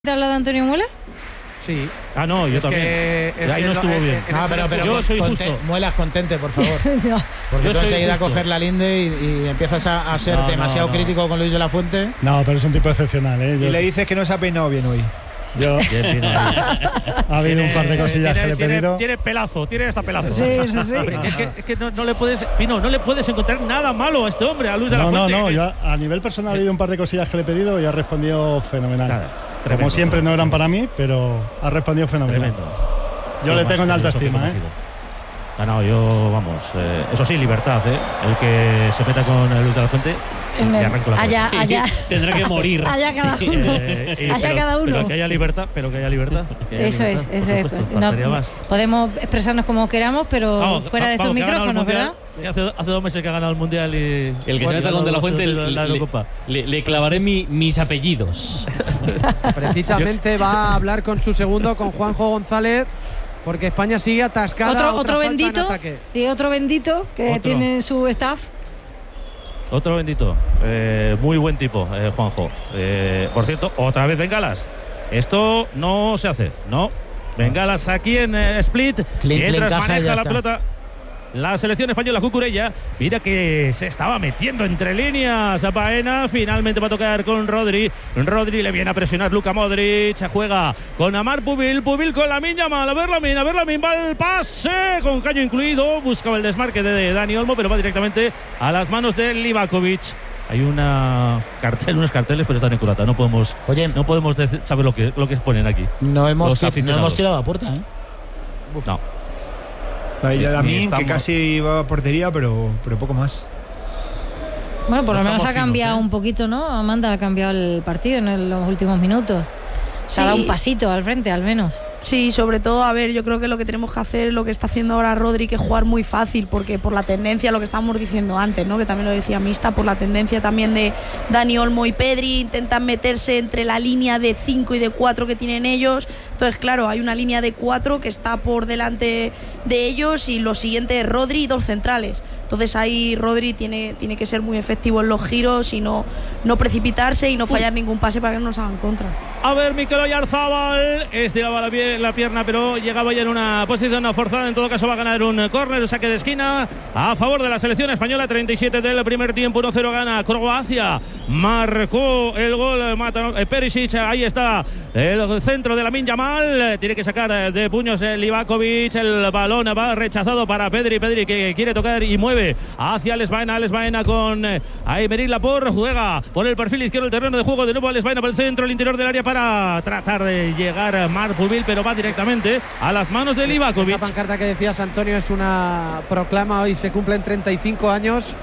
¿Te has hablado de Antonio Muela? Sí. Ah, no, yo también. Ahí no estuvo bien. No, pero yo soy justo. Muelas, contente, por favor. No. Porque Yo tú soy enseguida justo. coger la linde y empiezas a ser demasiado crítico con Luis de la Fuente. No, pero es un tipo excepcional, ¿eh? Y le dices que no se ha peinado bien hoy. Ha habido un par de cosillas que le he pedido. Tiene pelazo, tiene hasta pelazo. Sí. Es que no le puedes, Pino, no le puedes encontrar nada malo a este hombre, a Luis de la Fuente. No, yo a nivel personal he oído un par de cosillas que le he pedido y ha respondido fenomenal. Claro, Como tremendo, siempre no eran para mí, pero ha respondido fenomenal. Tremendo. Yo le tengo en alta estima, ¿eh? No, yo, vamos, eso sí, libertad, ¿eh? El que se meta con Luis de la Fuente y arranco la cabeza. Allá. Tendrá que morir. Allá cada uno. Allá cada uno. Pero que haya libertad, Eso es. Faltaría más. Podemos expresarnos como queramos, pero fuera de estos vamos, que ha ganado el micrófonos, ¿verdad? Mundial. Hace 2 meses que ha ganado el Mundial y El que se meta con De la Fuente le clavaré mis apellidos. Precisamente va a hablar con su segundo, con Juanjo González, porque España sigue atascada. Otro bendito, y otro bendito que tiene su staff. Otro bendito. Muy buen tipo, Juanjo. Por cierto, otra vez bengalas. Esto no se hace, ¿no? Bengalas aquí en Split. Mientras maneja la pelota la selección española, Cucurella. Mira que se estaba metiendo entre líneas a Baena. Finalmente va a tocar con Rodri. Rodri le viene a presionar Luka Modric. Juega con Amar Pubil. Pubil con Lamine Yamal. A ver Lamine. Va el pase con caño incluido. Buscaba el desmarque de Dani Olmo, pero va directamente a las manos de Livakovic. Hay unos carteles, pero están en culata. No podemos saber lo que ponen aquí. No hemos tirado a puerta, ¿eh? No. A mí, que casi iba a portería, pero poco más. Bueno, por lo menos ha finos, cambiado un poquito, ¿no? Amanda ha cambiado el partido en los últimos minutos. Se ha dado un pasito al frente, al menos. Sí, sobre todo, a ver, yo creo que lo que tenemos que hacer es lo que está haciendo ahora Rodri, que es jugar muy fácil, porque por la tendencia, lo que estábamos diciendo antes, ¿no? Que también lo decía Mista, por la tendencia también de Dani Olmo y Pedri, intentan meterse entre la línea de 5 y de 4 que tienen ellos. Entonces, claro, hay una línea de 4 que está por delante de ellos y lo siguiente es Rodri y 2 centrales. Entonces ahí Rodri tiene que ser muy efectivo en los giros y no precipitarse y no fallar ningún pase para que no nos hagan contra. A ver, Mikel Oyarzabal estiraba la pierna, pero llegaba ya en una posición forzada. En todo caso va a ganar un córner, saque de esquina a favor de la selección española. 37 del primer tiempo, 1-0 gana Croacia. Marcó el gol Perisic. Ahí está el centro de Lamine Yamal. Tiene que sacar de puños Livakovic. El balón va rechazado para Pedri que quiere tocar y mueve hacia Alex Baena con Aymeric Laporte. Juega por el perfil izquierdo del terreno de juego. De nuevo Alex Baena por el centro, el interior del área para tratar de llegar a Amar Pubil, pero va directamente a las manos de Livakovic. Esa pancarta que decías, Antonio, es una proclama. Hoy se cumplen 35 años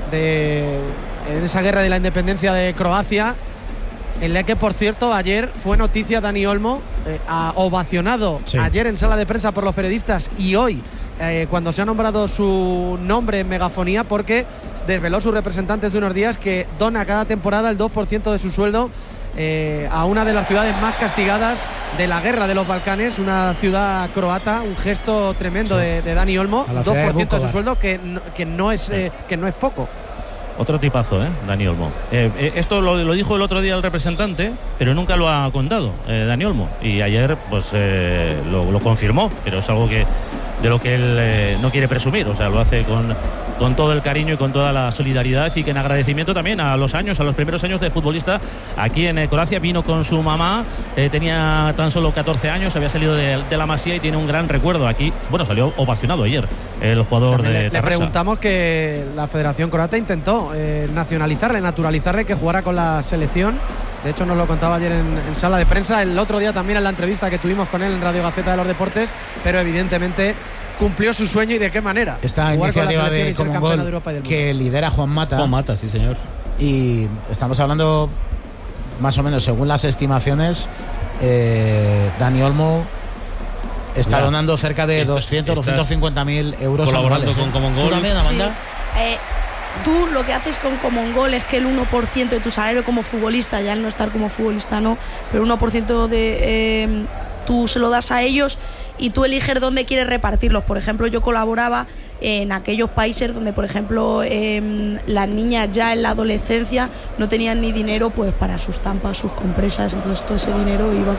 en esa guerra de la independencia de Croacia, en la que, por cierto, ayer fue noticia Dani Olmo, ovacionado ayer en sala de prensa por los periodistas y hoy cuando se ha nombrado su nombre en megafonía, porque desveló sus representantes de unos días que dona cada temporada el 2% de su sueldo a una de las ciudades más castigadas de la guerra de los Balcanes, una ciudad croata. Un gesto tremendo de Dani Olmo, 2% de su sueldo, que no es poco. Otro tipazo, Dani Olmo. Esto lo dijo el otro día el representante, pero nunca lo ha contado Dani Olmo. Y ayer pues lo confirmó, pero es algo de lo que él no quiere presumir. O sea, lo hace con todo el cariño y con toda la solidaridad, y que en agradecimiento también a los primeros años de futbolista aquí en Croacia. Vino con su mamá, tenía tan solo 14 años, había salido de la Masía y tiene un gran recuerdo aquí. Bueno, salió ovacionado ayer el jugador también de Tarrasa. Le preguntamos que la Federación Croata intentó naturalizarle, que jugara con la selección. De hecho, nos lo contaba ayer en sala de prensa, el otro día también en la entrevista que tuvimos con él en Radio Gaceta de los Deportes, pero evidentemente cumplió su sueño. ¿Y de qué manera? Esta iniciativa de Common Goal que lidera Juan Mata. Juan Mata, sí señor. Y estamos hablando, más o menos, según las estimaciones, Dani Olmo está donando cerca de 250.000 euros colaborando anuales. Con Common Goal. ¿Tú también, Amanda? Sí. Tú lo que haces con Common Goal es que el 1% de tu salario como futbolista, ya al no estar como futbolista no, pero el 1% tú se lo das a ellos y tú eliges dónde quieres repartirlos. Por ejemplo, yo colaboraba en aquellos países donde, por ejemplo, las niñas ya en la adolescencia no tenían ni dinero pues para sus tampas, sus compresas, entonces todo ese dinero iba